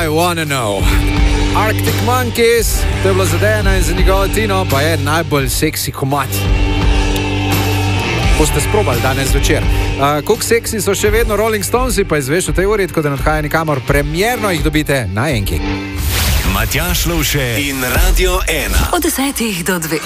I Wanna Know. Arctic Monkeys, to je bilo zadejeno in za njegovo Tino pa je najbolj seksi komad. Boste sprobali danes večer. Koliko seksi so še vedno Rolling Stonesi, pa izveš v tej uri, tako da ne odhaja nikamor. Premierno jih dobite na Enki. Matjaž Lovše in Radio 1. Od 10 do 2.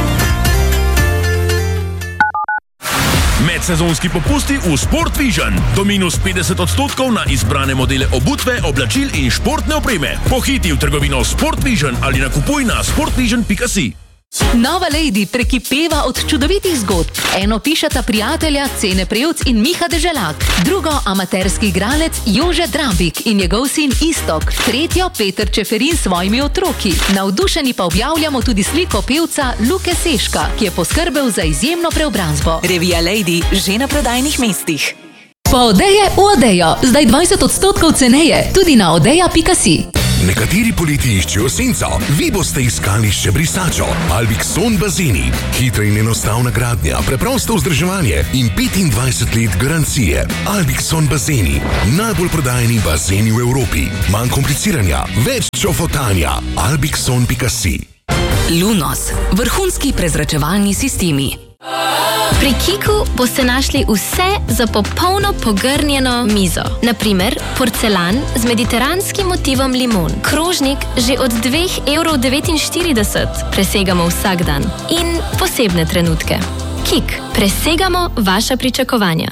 Medsezonski popusti v Sport Vision. Do minus 50% na izbrane modele obutve, oblačil in športne opreme. Pohiti v trgovino Sport Vision ali nakupuj na sportvision.si. Nova Lady prekipeva od čudovitih zgodb. Eno pišeta prijatelja Cene Prevc in Miha Deželak, drugo amaterski igralec Jože Drabik in njegov sin Istok, tretjo Peter Čeferin s svojimi otroki. Navdušeni pa objavljamo tudi sliko pevca Luke Seška, ki je poskrbel za izjemno preobrazbo. Revija Lady že na prodajnih mestih. Pa Odeje v Odejo, zdaj 20% ceneje, tudi na odeja.si. Nekateri poleti iščejo senco, vi boste iskali še brisačo. Albixon bazeni. Hitra in enostavna gradnja, preprosto vzdrževanje in 25 let garancije. Albixon bazeni. Najbolj prodajeni bazeni v Evropi. Manj kompliciranja, več čofotanja. Albixon.si. Lunos. Vrhunski prezračevalni sistemi. Pri Kiku boste našli vse za popolno pogrnjeno mizo. Naprimer, porcelan z mediteranskim motivom limon. Krožnik že od 2,49 €. Presegamo vsak dan. In posebne trenutke. Kik. Presegamo vaša pričakovanja.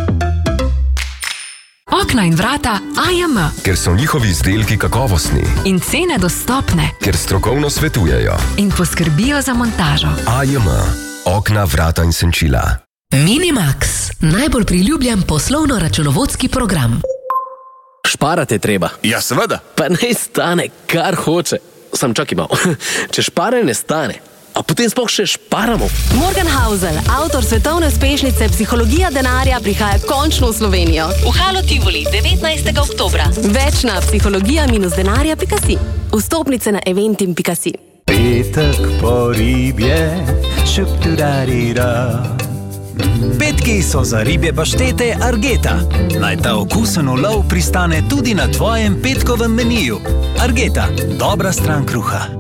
Okna in vrata AJM. Ker so njihovi izdelki kakovostni. In cene dostopne. Ker strokovno svetujejo. In poskrbijo za montažo. AJM. Okna, vrata in senčila. Minimax. Najbolj priljubljen poslovno-računovodski program. Šparati je treba. Ja, seveda. Pa naj stane, kar hoče. Sam čakaj malo. Če šparanje ne stane, a potem sploh še šparamo. Morgan Housel, avtor svetovne uspešnice Psihologija denarja, prihaja končno v Slovenijo. V Halo Tivoli 19. oktobra. Več na psihologija-denarja.si. Vstopnice na eventim.si. Petek po ribje, šupturarira. Petki so za ribje paštete Argeta. Naj ta okusen ulov pristane tudi na tvojem petkovem meniju. Argeta, dobra stran kruha.